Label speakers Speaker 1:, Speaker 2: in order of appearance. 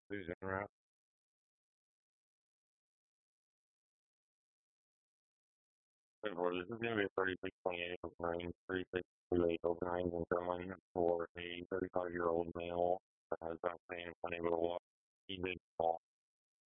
Speaker 1: Susan Rath. Well, this is going to be a 36.8 opening, 36.28 opening in Finland for a 35-year-old male that has back pain, unable to walk. He did fall.